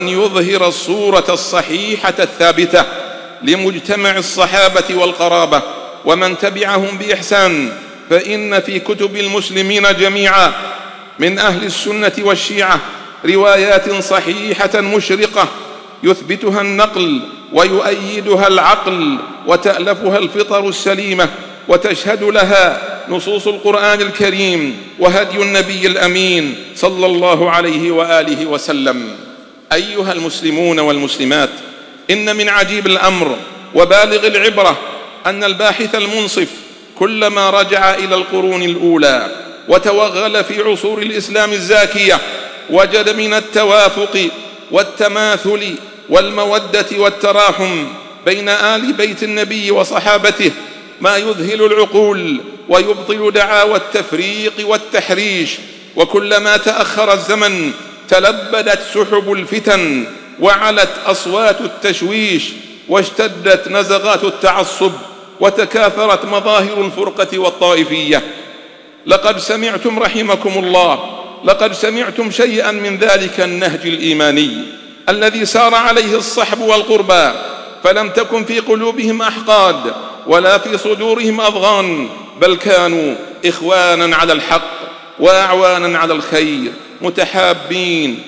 أن يظهر الصورة الصحيحة الثابتة لمجتمع الصحابة والقرابة ومن تبعهم بإحسان، فإن في كتب المسلمين جميعا من أهل السنة والشيعة روايات صحيحة مشرقة يثبتها النقل ويؤيدها العقل وتألفها الفطر السليمة وتشهد لها نصوص القرآن الكريم وهدي النبي الأمين صلى الله عليه وآله وسلم. أيها المسلمون والمسلمات، إن من عجيب الأمر وبالغ العبرة أن الباحث المنصف كلما رجع إلى القرون الأولى وتوغل في عصور الإسلام الزاكية وجد من التوافق والتماثل والمودة والتراحم بين آل بيت النبي وصحابته ما يذهل العقول ويبطل دعاوى التفريق والتحريش. وكلما تأخر الزمن تلبدت سحب الفتن وعلت أصوات التشويش واشتدت نزغات التعصب وتكاثرت مظاهر الفرقة والطائفية. لقد سمعتم رحمكم الله، لقد سمعتم شيئا من ذلك النهج الإيماني الذي سار عليه الصحب والقربى، فلم تكن في قلوبهم أحقاد ولا في صدورهم أضغان، بل كانوا إخوانا على الحق وأعوانا على الخير، متحابين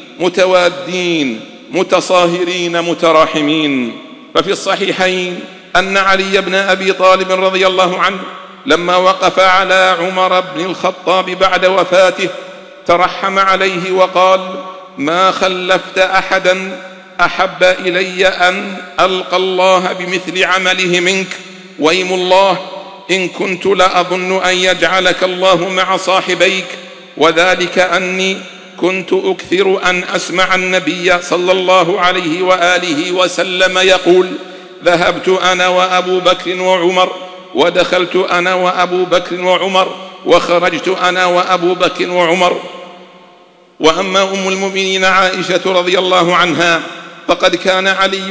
متوادين متصاهرين متراحمين. ففي الصحيحين أن علي بن أبي طالب رضي الله عنه لما وقف على عمر بن الخطاب بعد وفاته ترحم عليه وقال: ما خلفت أحدا أحب إلي أن ألقى الله بمثل عمله منك، وإيم الله إن كنت لأظن أن يجعلك الله مع صاحبيك، وذلك أني كنت أكثر أن أسمع النبي صلى الله عليه وآله وسلم يقول: ذهبت أنا وأبو بكر وعمر، ودخلت أنا وأبو بكر وعمر، وخرجت أنا وأبو بكر وعمر. وأما أم المؤمنين عائشة رضي الله عنها فقد كان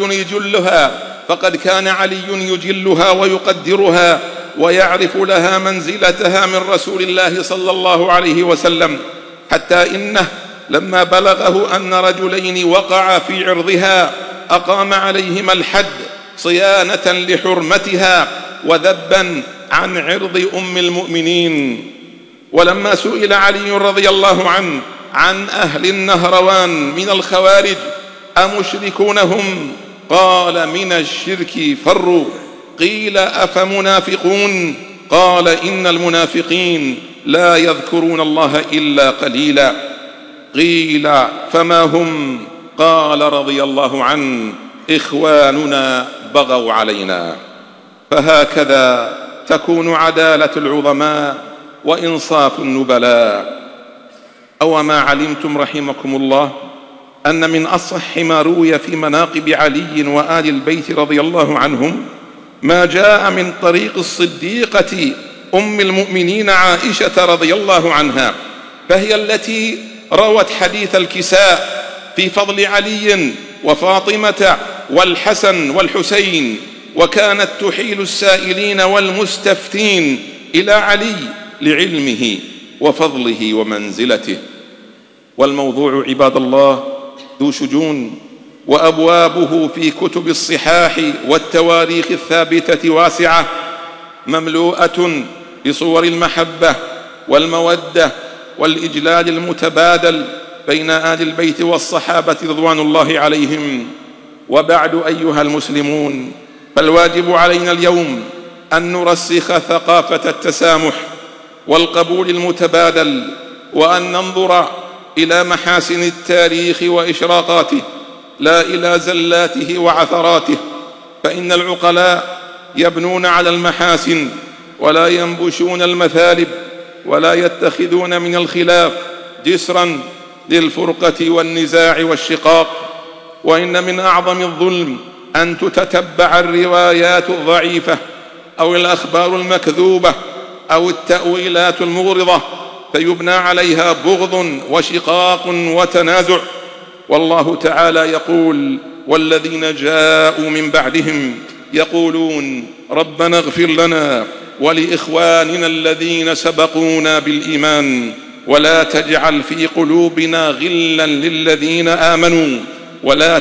علي يجلها ويقدرها ويعرف لها منزلتها من رسول الله صلى الله عليه وسلم، حتى إنه لما بلغه أن رجلين وقعا في عرضها أقام عليهما الحد صيانة لحرمتها وذبا عن عرض أم المؤمنين. ولما سئل علي رضي الله عنه عن أهل النهروان من الخوارج أمشركون هم؟ قال: من الشرك فروا. قيل: أفمنافقون؟ قال: إن المنافقين لا يذكرون الله إلا قليلا. قيل: فما هم؟ قال رضي الله عنه: إخواننا بغوا علينا. فهكذا تكون عدالة العظماء وإنصاف النبلاء. أوما علمتم رحمكم الله أن من أصح ما روي في مناقب علي وآل البيت رضي الله عنهم ما جاء من طريق الصديقة أم المؤمنين عائشة رضي الله عنها، فهي التي روت حديث الكساء في فضل علي وفاطمة والحسن والحسين، وكانت تحيل السائلين والمستفتين إلى علي لعلمه وفضله ومنزلته. والموضوع عباد الله ذو شجون، وأبوابه في كتب الصحاح والتواريخ الثابتة واسعة، مملوءة بصور المحبة والمودة والإجلال المتبادل بين آل البيت والصحابة رضوان الله عليهم. وبعد أيها المسلمون، فالواجب علينا اليوم أن نرسخ ثقافة التسامح والقبول المتبادل، وأن ننظر إلى محاسن التاريخ وإشراقاته لا إلى زلاته وعثراته، فإن العقلاء يبنون على المحاسن ولا ينبشون المثالب، ولا يتخذون من الخلاف جسرا للفرقة والنزاع والشقاق. وإن من أعظم الظلم أن تتتبع الروايات الضعيفة أو الأخبار المكذوبة أو التأويلات المغرضة فيبنى عليها بغض وشقاق وتنازع. والله تعالى يقول: والذين جاءوا من بعدهم يقولون ربنا اغفر لنا ولإخواننا الذين سبقونا بالإيمان ولا تجعل في قلوبنا غلا للذين آمنوا ولا